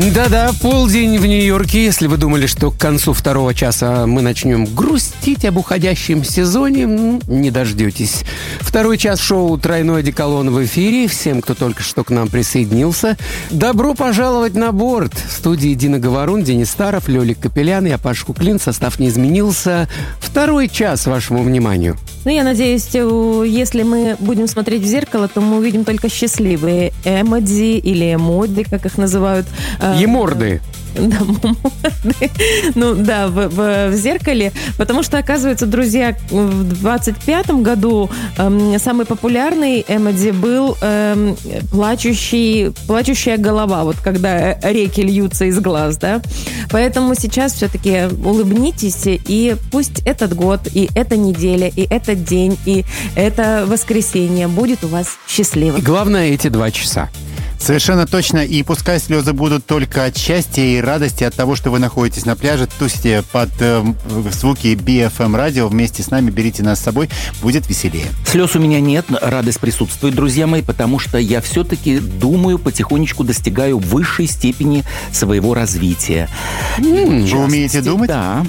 Да-да, полдень в Нью-Йорке. Если вы думали, что к концу второго часа мы начнем грустить об уходящем сезоне, не дождетесь. Второй час шоу «Тройной одеколон» в эфире. Всем, кто только что к нам присоединился, добро пожаловать на борт. В студии Дина Говорун, Денис Старов, Лёлик Капелян, я Паш Куклин. Состав не изменился. Второй час вашему вниманию. Ну, я надеюсь, если мы будем смотреть в зеркало, то мы увидим только счастливые эмодзи или эмодзи, как их называют. Еморды. Да, ну да, в зеркале, потому что, оказывается, друзья, в 25-м году самый популярный эмодзи был плачущая голова, вот когда реки льются из глаз, да. Поэтому сейчас все-таки улыбнитесь, и пусть этот год, и эта неделя, и этот день, и это воскресенье будет у вас счастливым. И главное, эти 2 часа. Совершенно точно. И пускай слезы будут только от счастья и радости от того, что вы находитесь на пляже, тусите под звуки BFM радио. Вместе с нами берите нас с собой. Будет веселее. Слез у меня нет, радость присутствует, друзья мои, потому что я все-таки думаю, потихонечку достигаю высшей степени своего развития. Вы умеете думать? Да.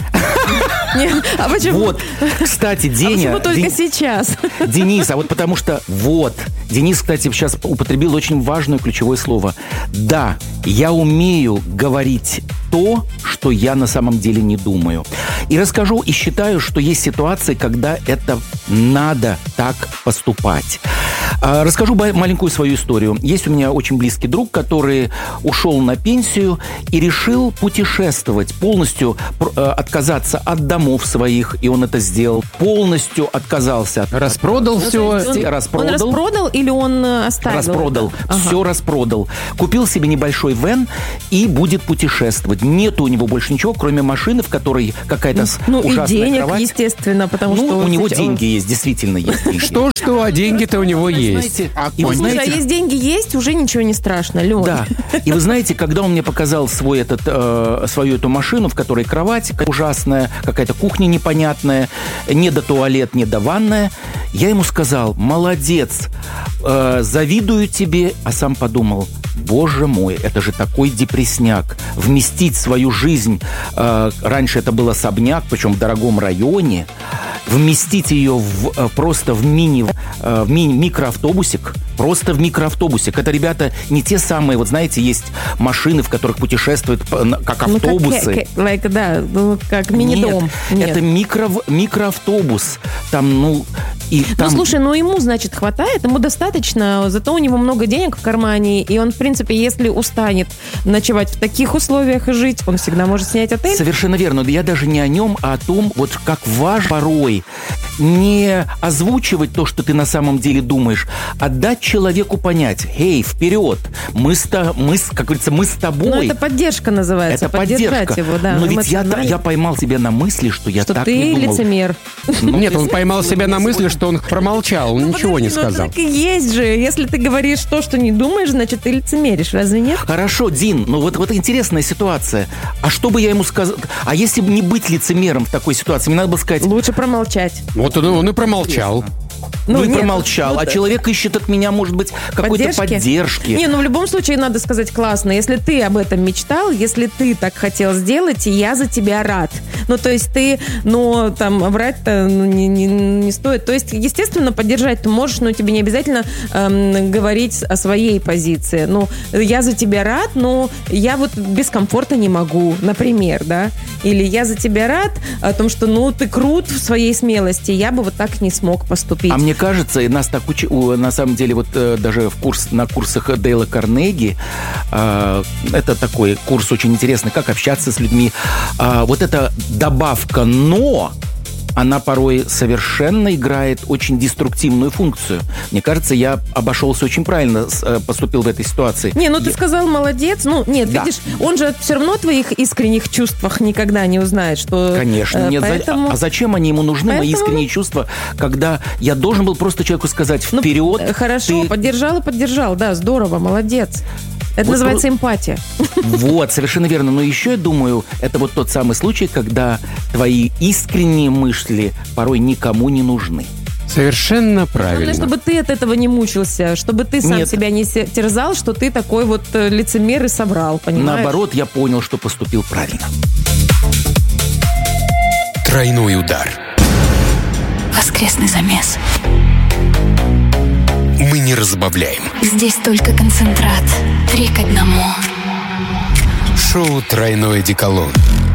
Нет, а почему? Вот, кстати, Деня... А почему только сейчас? Денис, а вот потому что... Вот. Денис, кстати, сейчас употребил очень важное ключевое слово. Да, я умею говорить то, что я на самом деле не думаю. И расскажу, и считаю, что есть ситуации, когда это надо так поступать. Расскажу маленькую свою историю. Есть у меня очень близкий друг, который ушел на пенсию и решил путешествовать, полностью отказаться от домов своих, и он это сделал. Полностью отказался. Распродал все. Он распродал или он оставил? Распродал. Все распродал. Купил себе небольшой вэн и будет путешествовать. Нет у него больше ничего, кроме машины, в которой какая-то ужасная и денег, кровать. Естественно, потому что... у него деньги есть, действительно есть деньги. Что, а деньги-то у него есть. Слушай, а есть деньги есть, уже ничего не страшно, Лёнь. Да. И вы знаете, когда он мне показал свою эту машину, в которой кровать ужасная, какая-то кухня непонятная, не до туалет, не до ванная, я ему сказал: молодец, завидую тебе, а сам подумал: боже мой, это же такой депресняк. Вместить свою жизнь, раньше это был особняк, причем в дорогом районе, вместить ее просто в микроавтобусик, просто в микроавтобусик. Это, ребята, не те самые, вот знаете, есть машины, в которых путешествуют как автобусы. Как мини-дом. Нет, это микроавтобус. Там, слушай, ему, значит, хватает, ему достаточно, зато у него много денег в кармане, и он, в принципе, если устанет ночевать в таких условиях и жить, он всегда может снять отель. Совершенно верно. Я даже не о нем, а о том, вот как важно порой не озвучивать то, что ты на самом деле думаешь, а дать человеку понять: эй, вперед, как говорится, мы с тобой. Ну, это поддержка называется. Это поддержка. Его, да. Но ведь я поймал себя на мысли, что я так не думал. Что ты лицемер. Нет, он поймал себя на мысли, что он промолчал, он ничего не сказал. Так и есть же. Если ты говоришь то, что не думаешь, значит, ты лицемеришь. Разве нет? Хорошо, Дин, вот интересная ситуация. А что бы я ему сказал? А если бы не быть лицемером в такой ситуации, мне надо было сказать... Лучше промолчать. Вот он и промолчал. Промолчал. А человек ищет от меня, может быть, какой-то поддержки. В любом случае, надо сказать, классно. Если ты об этом мечтал, если ты так хотел сделать, я за тебя рад. То есть ты, врать-то не стоит. То есть, естественно, поддержать ты можешь, но тебе не обязательно говорить о своей позиции. Я за тебя рад, но я вот без комфорта не могу, например, да. Или я за тебя рад о том, что, ты крут в своей смелости, я бы вот так не смог поступить. А мне кажется, и нас так на самом деле, даже на курсах Дейла Карнеги, это такой курс очень интересный, как общаться с людьми. Вот эта добавка «но», она порой совершенно играет очень деструктивную функцию. Мне кажется, я обошелся очень правильно, поступил в этой ситуации. Ты сказал молодец. Видишь, он же все равно о твоих искренних чувствах никогда не узнает, что... Конечно, нет. Поэтому... А зачем они ему нужны, мои искренние чувства, когда я должен был просто человеку сказать: вперед. Хорошо, поддержал, да, здорово, молодец. Это называется эмпатия. Вот, совершенно верно. Но еще я думаю, это вот тот самый случай, когда твои искренние мысли порой никому не нужны. Совершенно правильно. Главное, чтобы ты от этого не мучился, чтобы ты сам себя не терзал, что ты такой вот лицемер и соврал, понимаешь? Наоборот, я понял, что поступил правильно. Тройной удар. Воскресный замес. Мы не разбавляем. Здесь только концентрат. 3 к 1. Шоу «Тройной одеколон».